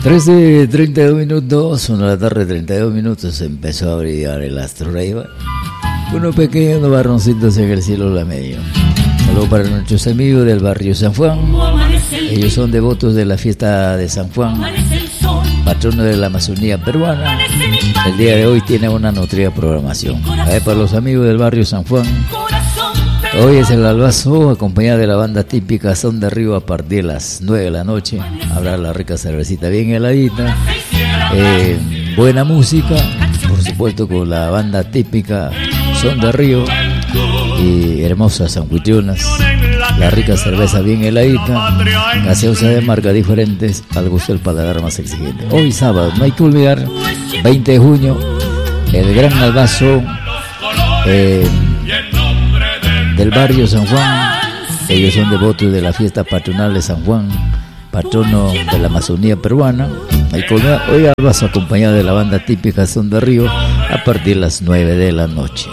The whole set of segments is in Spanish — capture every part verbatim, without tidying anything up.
trece treinta y dos minutos, una de la tarde, treinta y dos minutos, empezó a brillar el astro rey. Unos pequeños barroncitos en el cielo la medio. Saludos para nuestros amigos del barrio San Juan. Ellos son devotos de la fiesta de San Juan, patrono de la Amazonía peruana. El día de hoy tiene una nutrida programación. A ver, para los amigos del barrio San Juan, hoy es el albazo, acompañado de la banda típica Son de Río a partir de las nueve de la noche. Habrá la rica cervecita bien heladita, eh, buena música, por supuesto con la banda típica Son de Río y hermosas anfitrionas, la rica cerveza bien heladita, gaseosa de marcas diferentes, al gusto del paladar más exigente. Hoy sábado, no hay que olvidar, veinte de junio, el gran albazo eh, del barrio San Juan. Ellos son devotos de la fiesta patronal de San Juan, patrono de la Amazonía peruana. Hoy albazo acompañado de la banda típica Son de Río a partir de las nueve de la noche.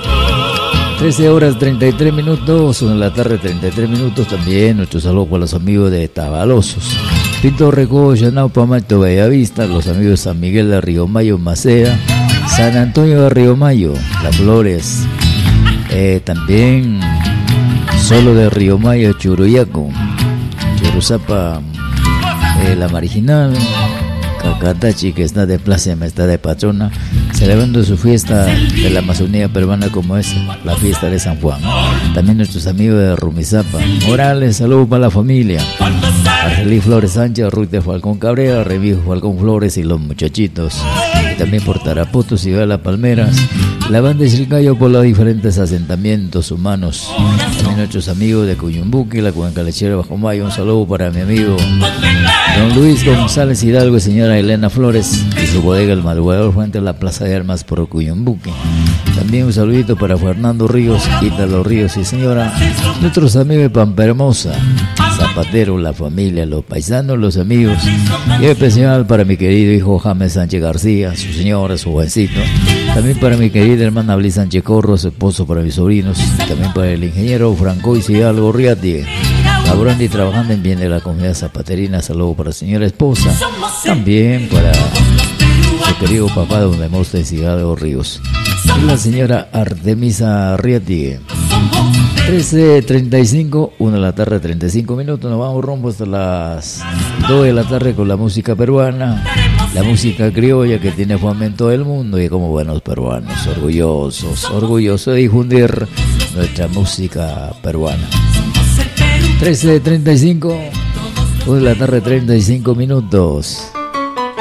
trece horas treinta y tres minutos, son de la tarde treinta y tres minutos. También nuestro saludo para los amigos de Tabalosos, Pinto Recodo, Yanaupa, Malto, Bellavista, los amigos de San Miguel de Río Mayo, Macea, San Antonio de Río Mayo, Las Flores, eh, también Solo de Río Mayo, Churuyaco, Churuzapa, eh, La Marginal, Cacatachi, que está de plaza, está de patrona, celebrando su fiesta de la Amazonía peruana como es la fiesta de San Juan. También nuestros amigos de Rumizapa, Morales, saludos para la familia, Argelí Flores Sánchez, Ruiz de Falcón Cabrera, Remijo Falcón Flores y los muchachitos. Y también por Tarapoto, Ciudad de las Palmeras, la banda de Chilcayo por los diferentes asentamientos humanos. También nuestros amigos de Cuyumbuque, la Cuenca Lechera Bajo Mayo, un saludo para mi amigo don Luis González Hidalgo y señora Elena Flores y su bodega El Madrugador frente a la Plaza de Armas por Cuyumbuque. También un saludito para Fernando Ríos, Ítalo Ríos y señora, nuestros amigos de Pampa Hermosa, Zapatero, la familia, los paisanos, los amigos, y especial para mi querido hijo James Sánchez García, su señora, su jovencito. También para mi querida hermana Blis Sánchez Corro, su esposo, para mis sobrinos. También para el ingeniero Francois Hidalgo Riati, laborando y trabajando en bien de la comunidad zapaterina. Saludo para la señora esposa. También para su querido papá, don Demóstenes Hidalgo Ríos. Y la señora Artemisa Riati. trece treinta y cinco, una de la tarde, treinta y cinco minutos. Nos vamos rumbo hasta las dos de la tarde con la música peruana, la música criolla que tiene fama en todo el mundo, y como buenos peruanos, orgullosos, orgullosos de difundir nuestra música peruana. trece treinta y cinco, una de la tarde, treinta y cinco minutos.